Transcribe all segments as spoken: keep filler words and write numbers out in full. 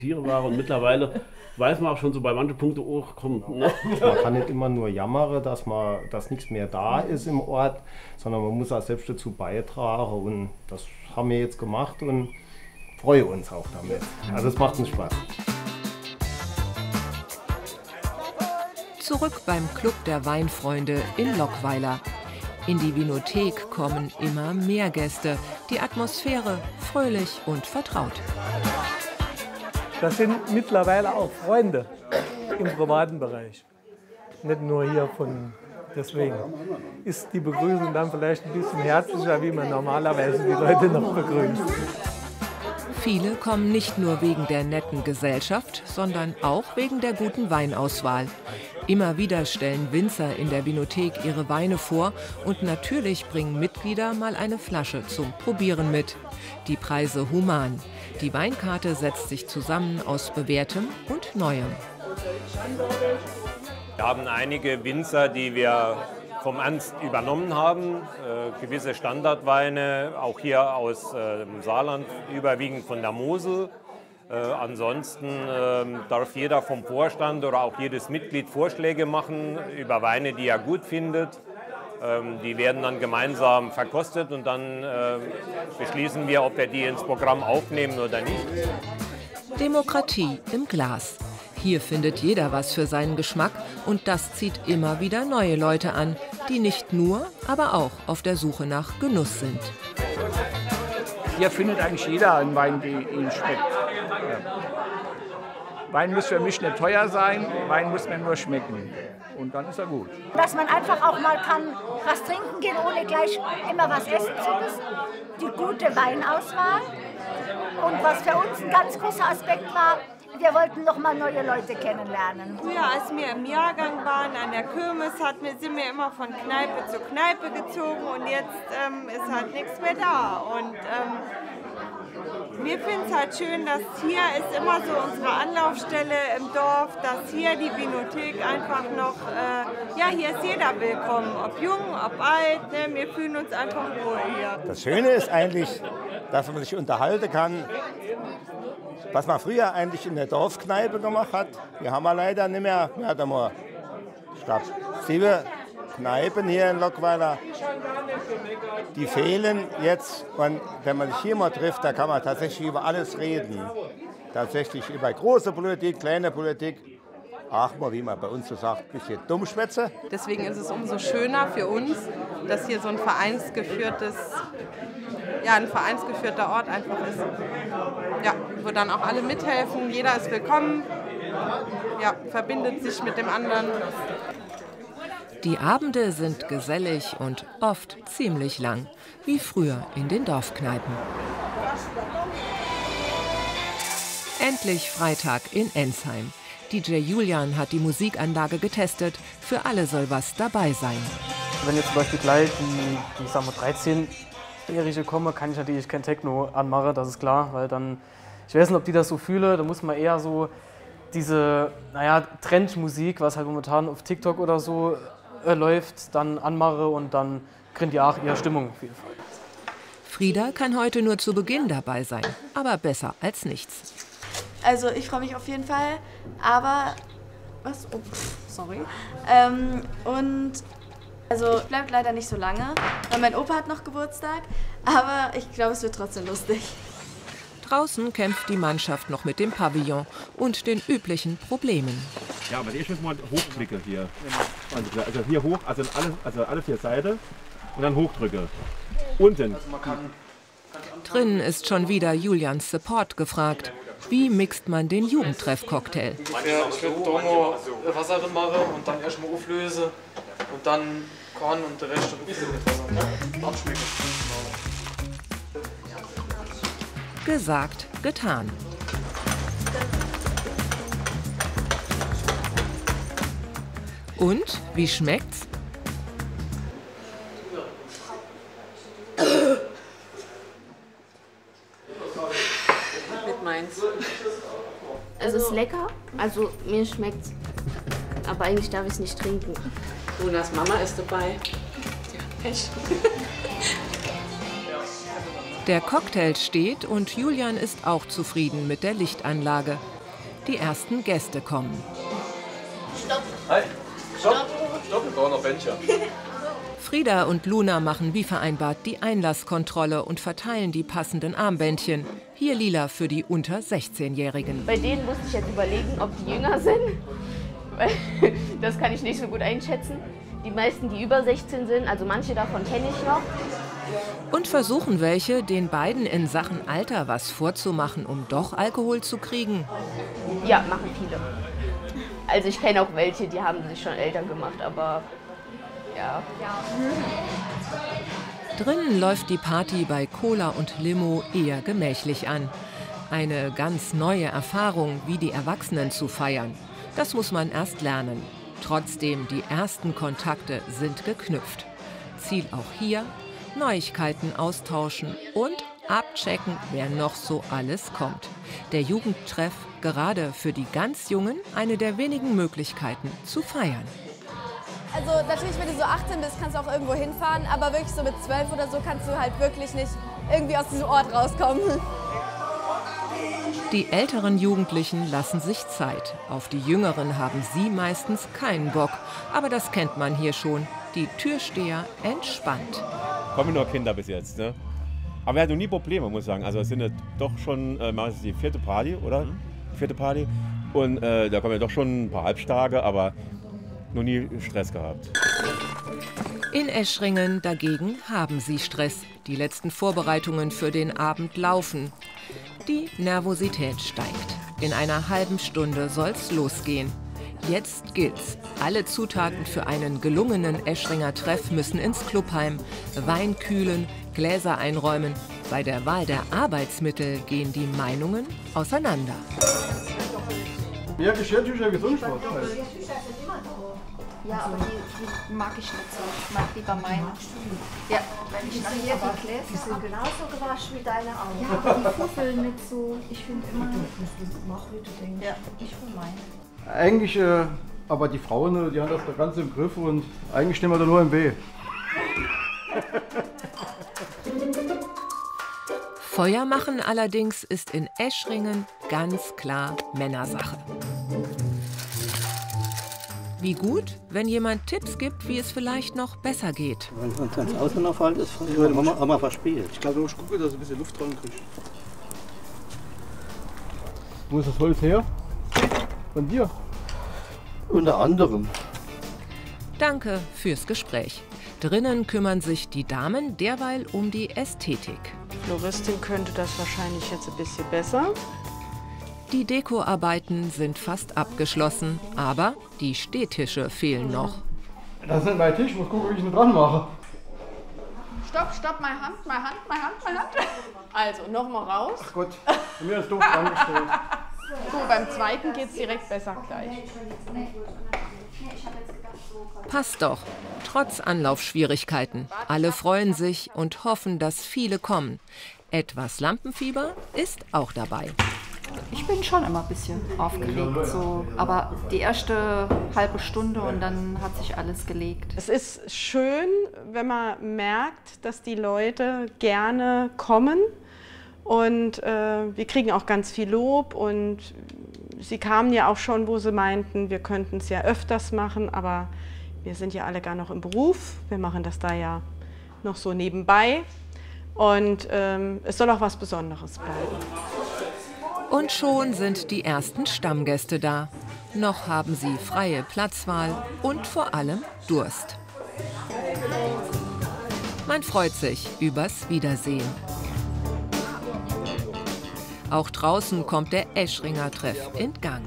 Tiere waren und mittlerweile weiß man auch schon so bei manchen Punkten, oh komm. Ne? Man kann nicht immer nur jammern, dass, man, dass nichts mehr da ist im Ort, sondern man muss auch selbst dazu beitragen und das haben wir jetzt gemacht und freuen uns auch damit. Also es macht uns Spaß. Zurück beim Club der Weinfreunde in Lockweiler. In die Vinothek kommen immer mehr Gäste. Die Atmosphäre fröhlich und vertraut. Das sind mittlerweile auch Freunde im privaten Bereich. Nicht nur hier von. Deswegen ist die Begrüßung dann vielleicht ein bisschen herzlicher, wie man normalerweise die Leute noch begrüßt. Viele kommen nicht nur wegen der netten Gesellschaft, sondern auch wegen der guten Weinauswahl. Immer wieder stellen Winzer in der Vinothek ihre Weine vor und natürlich bringen Mitglieder mal eine Flasche zum Probieren mit. Die Preise human. Die Weinkarte setzt sich zusammen aus Bewährtem und Neuem. Wir haben einige Winzer, die wir vom Ernst übernommen haben, äh, gewisse Standardweine, auch hier aus äh, dem Saarland, überwiegend von der Mosel. Äh, ansonsten äh, darf jeder vom Vorstand oder auch jedes Mitglied Vorschläge machen über Weine, die er gut findet. Ähm, die werden dann gemeinsam verkostet und dann äh, beschließen wir, ob wir die ins Programm aufnehmen oder nicht. Demokratie im Glas. Hier findet jeder was für seinen Geschmack und das zieht immer wieder neue Leute an, die nicht nur, aber auch auf der Suche nach Genuss sind. Hier findet eigentlich jeder einen Wein, der ihm schmeckt. Ja. Wein muss für mich nicht teuer sein, Wein muss mir nur schmecken. Und dann ist er gut. Dass man einfach auch mal kann was trinken gehen, ohne gleich immer was essen zu müssen. Die gute Weinauswahl. Und was für uns ein ganz großer Aspekt war, wir wollten noch mal neue Leute kennenlernen. Früher, als wir im Jahrgang waren, an der Kirmes, hat wir, sind wir immer von Kneipe zu Kneipe gezogen und jetzt ähm, ist halt nichts mehr da. Und ähm, wir finden es halt schön, dass hier ist immer so unsere Anlaufstelle im Dorf, dass hier die Vinothek einfach noch, äh, ja, hier ist jeder willkommen, ob jung, ob alt, ne? Wir fühlen uns einfach wohl hier. Das Schöne ist eigentlich, dass man sich unterhalten kann, was man früher eigentlich in der Dorfkneipe gemacht hat. Wir haben wir leider nicht mehr. Wir hatten mal, ich glaube, sieben Kneipen hier in Lockweiler. Die fehlen jetzt. Und wenn man sich hier mal trifft, da kann man tatsächlich über alles reden. Tatsächlich über große Politik, kleine Politik. Ach mal, wie man bei uns so sagt, ein bisschen Dummschwätze. Deswegen ist es umso schöner für uns, dass hier so ein vereinsgeführtes, ja, ein vereinsgeführter Ort einfach ist. Ja, wo dann auch alle mithelfen, jeder ist willkommen, ja, verbindet sich mit dem anderen. Die Abende sind gesellig und oft ziemlich lang, wie früher in den Dorfkneipen. Endlich Freitag in Ensheim. D J Julian hat die Musikanlage getestet. Für alle soll was dabei sein. Wenn jetzt zum Beispiel gleich die, die sagen wir, dreizehnjährige komme, kann ich natürlich kein Techno anmachen, das ist klar. Weil dann, ich weiß nicht, ob die das so fühle, da muss man eher so diese, naja, Trendmusik, was halt momentan auf TikTok oder so äh, läuft, dann anmache und dann kriegt die auch ihre Stimmung auf jeden Fall. Frieda kann heute nur zu Beginn dabei sein, aber besser als nichts. Also ich freue mich auf jeden Fall, aber was? Oh, sorry. Ähm, und also bleibt leider nicht so lange, weil mein Opa hat noch Geburtstag, aber ich glaube, es wird trotzdem lustig. Draußen kämpft die Mannschaft noch mit dem Pavillon und den üblichen Problemen. Ja, aber ich muss mal hochklicken hier. Also hier hoch, also alle, also alle vier Seiten und dann hochdrücke. Unten. Drinnen ist schon wieder Julians Support gefragt. Wie mixt man den Jugendtreff-Cocktail? Ich würde da noch Wasser drin machen und dann erstmal auflösen und dann Korn und der Rest mit Wasser. Abschmecken. Gesagt, getan. Und, wie schmeckt's? Mit meins. Es ist lecker, also mir schmeckt's. Aber eigentlich darf ich es nicht trinken. Lunas Mama ist dabei. Ja, Pech. Der Cocktail steht und Julian ist auch zufrieden mit der Lichtanlage. Die ersten Gäste kommen. Stopp! Hi! Stopp! Stopp, wir brauchen noch Bändchen. Frieda und Luna machen wie vereinbart die Einlasskontrolle und verteilen die passenden Armbändchen. Hier lila für die unter sechzehnjährigen. Bei denen musste ich jetzt überlegen, ob die jünger sind. Das kann ich nicht so gut einschätzen. Die meisten, die über sechzehn sind, also manche davon kenne ich noch. Und versuchen welche, den beiden in Sachen Alter was vorzumachen, um doch Alkohol zu kriegen? Ja, machen viele. Also ich kenne auch welche, die haben sich schon älter gemacht, aber ja. Drinnen läuft die Party bei Cola und Limo eher gemächlich an. Eine ganz neue Erfahrung, wie die Erwachsenen zu feiern. Das muss man erst lernen. Trotzdem, die ersten Kontakte sind geknüpft. Ziel auch hier, Neuigkeiten austauschen und abchecken, wer noch so alles kommt. Der Jugendtreff, gerade für die ganz Jungen, eine der wenigen Möglichkeiten zu feiern. Also natürlich, wenn du so achtzehn bist, kannst du auch irgendwo hinfahren, aber wirklich so mit zwölf oder so kannst du halt wirklich nicht irgendwie aus diesem Ort rauskommen. Die älteren Jugendlichen lassen sich Zeit. Auf die Jüngeren haben sie meistens keinen Bock. Aber das kennt man hier schon. Die Türsteher entspannt. Kommen nur Kinder bis jetzt, ne? Aber wir hatten noch nie Probleme, muss ich sagen. Also es sind ja doch schon, äh, machen Sie die vierte Party, oder? Vierte Party. Und äh, da kommen ja doch schon ein paar Halbstarke, aber noch nie Stress gehabt. In Eschringen dagegen haben sie Stress. Die letzten Vorbereitungen für den Abend laufen. Die Nervosität steigt. In einer halben Stunde soll's losgehen. Jetzt gilt's. Alle Zutaten für einen gelungenen Eschringer Treff müssen ins Clubheim. Wein kühlen, Gläser einräumen. Bei der Wahl der Arbeitsmittel gehen die Meinungen auseinander. Ja, Geschirrtücher gesund Sport. Ja, aber die, die mag ich nicht so. Ich mag lieber meine. Ja, wenn ich nachher die Gläser, die sind genauso gewaschen wie deine auch. Ja, aber die fuffeln nicht so. Ich finde immer, mach wie du denkst. Ja, ich will meine. Eigentlich, äh, aber die Frauen, die haben das da ganz im Griff und eigentlich stehen wir da nur im Weh. Feuer machen allerdings ist in Eschringen ganz klar Männersache. Wie gut, wenn jemand Tipps gibt, wie es vielleicht noch besser geht. Wenn man ganz Auseinanderfall ist, haben wir mal verspielt. Ich glaube, ich gucke, dass ich ein bisschen Luft dran kriege. Wo ist das Holz her? Von dir? Unter anderem. Danke fürs Gespräch. Drinnen kümmern sich die Damen derweil um die Ästhetik. Floristin könnte das wahrscheinlich jetzt ein bisschen besser. Die Dekoarbeiten sind fast abgeschlossen, aber die Stehtische fehlen noch. Das ist mein Tisch, ich muss gucken, wie ich ihn dran mache. Stopp, stopp, meine Hand, meine Hand, meine Hand, meine Hand. Also, nochmal raus. Ach Gott, mir ist doof dran gestellt. So, beim zweiten geht es direkt besser gleich. Passt doch, trotz Anlaufschwierigkeiten. Alle freuen sich und hoffen, dass viele kommen. Etwas Lampenfieber ist auch dabei. Ich bin schon immer ein bisschen aufgeregt, so. Aber die erste halbe Stunde und dann hat sich alles gelegt. Es ist schön, wenn man merkt, dass die Leute gerne kommen und äh, wir kriegen auch ganz viel Lob und sie kamen ja auch schon, wo sie meinten, wir könnten es ja öfters machen, aber wir sind ja alle gar noch im Beruf, wir machen das da ja noch so nebenbei und ähm, es soll auch was Besonderes bleiben. Und schon sind die ersten Stammgäste da. Noch haben sie freie Platzwahl und vor allem Durst. Man freut sich übers Wiedersehen. Auch draußen kommt der Eschringer Treff in Gang.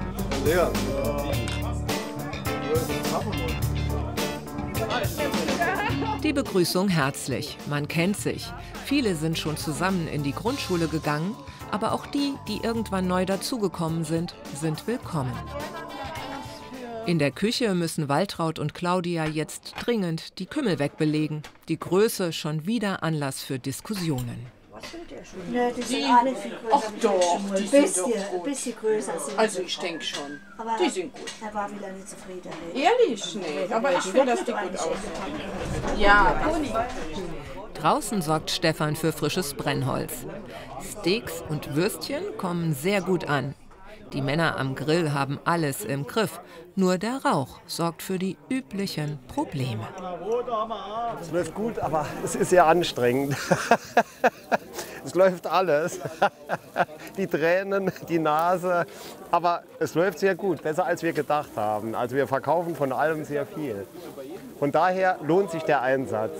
Die Begrüßung herzlich, man kennt sich. Viele sind schon zusammen in die Grundschule gegangen. Aber auch die, die irgendwann neu dazugekommen sind, sind willkommen. In der Küche müssen Waltraud und Claudia jetzt dringend die Kümmel wegbelegen. Die Größe schon wieder Anlass für Diskussionen. Ja, die sind alle viel größer. Ach doch, die bisschen, sind doch gut. Ein bisschen größer sind Also sie. ich denke schon, Aber die sind gut. Da war wieder nicht zufrieden. Ne? Ehrlich? Nee, aber ich finde, dass die gut aussehen. Ja, Pony. Draußen sorgt Stefan für frisches Brennholz. Steaks und Würstchen kommen sehr gut an. Die Männer am Grill haben alles im Griff. Nur der Rauch sorgt für die üblichen Probleme. Es läuft gut, aber es ist sehr anstrengend. Es läuft alles. Die Tränen, die Nase. Aber es läuft sehr gut, besser als wir gedacht haben. Also wir verkaufen von allem sehr viel. Von daher lohnt sich der Einsatz.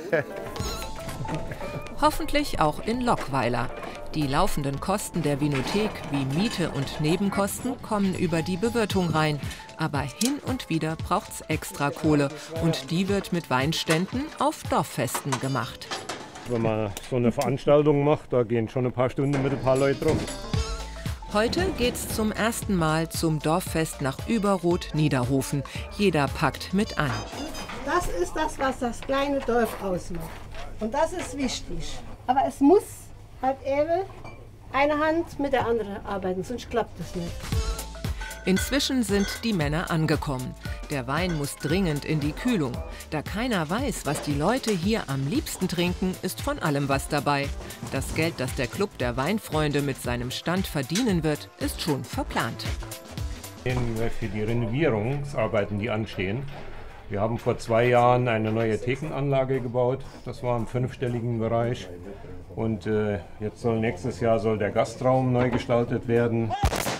Hoffentlich auch in Lockweiler. Die laufenden Kosten der Winothek wie Miete und Nebenkosten kommen über die Bewirtung rein. Aber hin und wieder braucht's extra Kohle und die wird mit Weinständen auf Dorffesten gemacht. Wenn man so eine Veranstaltung macht, da gehen schon ein paar Stunden mit ein paar Leuten drauf. Heute geht's zum ersten Mal zum Dorffest nach Überrot-Niederhofen. Jeder packt mit an. Das ist das, was das kleine Dorf ausmacht. Und das ist wichtig. Aber es muss halt eben eine Hand mit der anderen arbeiten, sonst klappt es nicht. Inzwischen sind die Männer angekommen. Der Wein muss dringend in die Kühlung. Da keiner weiß, was die Leute hier am liebsten trinken, ist von allem was dabei. Das Geld, das der Club der Weinfreunde mit seinem Stand verdienen wird, ist schon verplant. Für die Renovierungsarbeiten, die anstehen. Wir haben vor zwei Jahren eine neue Thekenanlage gebaut. Das war im fünfstelligen Bereich. Und äh, jetzt soll nächstes Jahr soll der Gastraum neu gestaltet werden.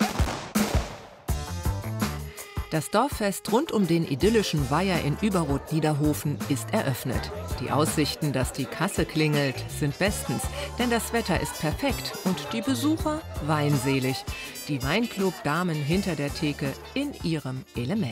Das Dorffest rund um den idyllischen Weiher in Überrot-Niederhofen ist eröffnet. Die Aussichten, dass die Kasse klingelt, sind bestens, denn das Wetter ist perfekt und die Besucher weinselig. Die Weinclub-Damen hinter der Theke in ihrem Element.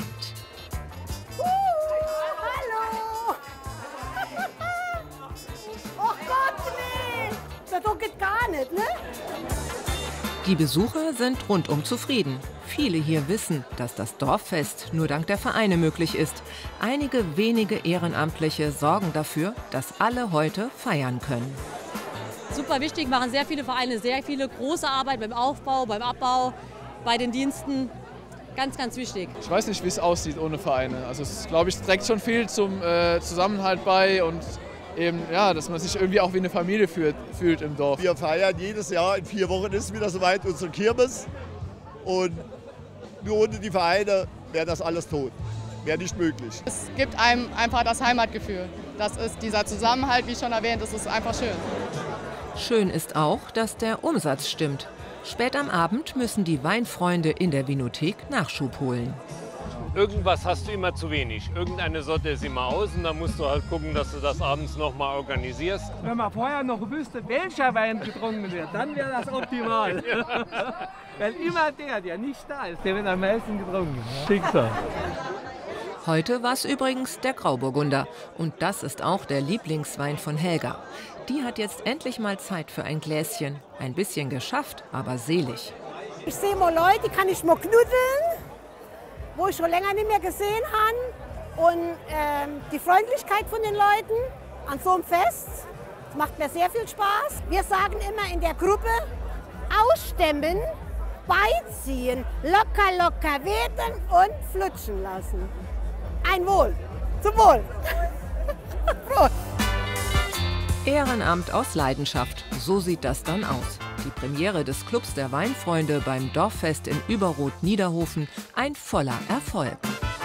Das geht gar nicht, ne? Die Besucher sind rundum zufrieden. Viele hier wissen, dass das Dorffest nur dank der Vereine möglich ist. Einige wenige Ehrenamtliche sorgen dafür, dass alle heute feiern können. Super wichtig, machen sehr viele Vereine sehr viele große Arbeit beim Aufbau, beim Abbau, bei den Diensten. Ganz, ganz wichtig. Ich weiß nicht, wie es aussieht ohne Vereine. Also es, glaube ich, trägt schon viel zum äh, Zusammenhalt bei und eben, ja, dass man sich irgendwie auch wie eine Familie fühlt, fühlt im Dorf. Wir feiern jedes Jahr, in vier Wochen ist wieder soweit unsere Kirmes. Und nur ohne die Vereine wäre das alles tot. Wäre nicht möglich. Es gibt einem einfach das Heimatgefühl. Das ist dieser Zusammenhalt, wie schon erwähnt, das ist einfach schön. Schön ist auch, dass der Umsatz stimmt. Spät am Abend müssen die Weinfreunde in der Winothek Nachschub holen. Irgendwas hast du immer zu wenig. Irgendeine Sorte ist immer aus und dann musst du halt gucken, dass du das abends noch mal organisierst. Wenn man vorher noch wüsste, welcher Wein getrunken wird, dann wäre das optimal. Weil immer der, der nicht da ist, der wird am meisten getrunken. Schicksal. Heute war es übrigens der Grauburgunder. Und das ist auch der Lieblingswein von Helga. Die hat jetzt endlich mal Zeit für ein Gläschen. Ein bisschen geschafft, aber selig. Ich sehe mal Leute, die kann ich mal knuddeln, wo ich schon länger nicht mehr gesehen habe. Und ähm, die Freundlichkeit von den Leuten an so einem Fest, das macht mir sehr viel Spaß. Wir sagen immer in der Gruppe, ausstemmen, beiziehen, locker, locker werden und flutschen lassen. Ein Wohl, zum Wohl. Prost. Ehrenamt aus Leidenschaft, so sieht das dann aus. Die Premiere des Clubs der Weinfreunde beim Dorffest in Überrot-Niederhofen ein voller Erfolg.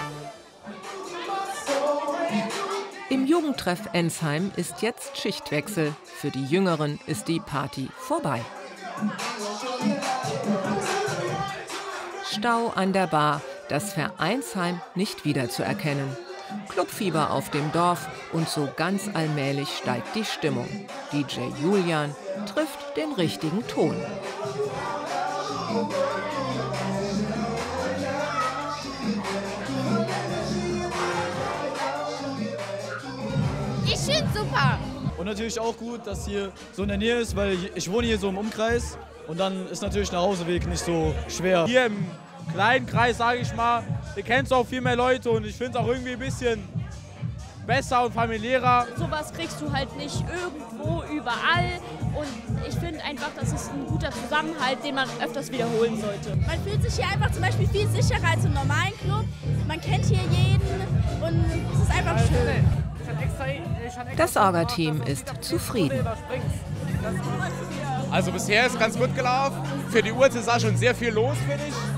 Im Jugendtreff Ensheim ist jetzt Schichtwechsel. Für die Jüngeren ist die Party vorbei. Stau an der Bar, das Vereinsheim nicht wiederzuerkennen. Clubfieber auf dem Dorf und so ganz allmählich steigt die Stimmung. D J Julian trifft den richtigen Ton. Ich find's super. Und natürlich auch gut, dass hier so in der Nähe ist, weil ich, ich wohne hier so im Umkreis und dann ist natürlich der Nachhauseweg nicht so schwer. Hier im kleinen Kreis, sage ich mal, ihr kennt auch viel mehr Leute und ich finde es auch irgendwie ein bisschen besser und familiärer. Sowas kriegst du halt nicht irgendwo, überall. Und ich finde einfach, das ist ein guter Zusammenhalt, den man öfters wiederholen sollte. Man fühlt sich hier einfach zum Beispiel viel sicherer als im normalen Club. Man kennt hier jeden und es ist einfach schön. Das Orga-Team ist zufrieden. Also bisher ist ganz gut gelaufen. Für die Uhrzeit ist schon sehr viel los, finde ich.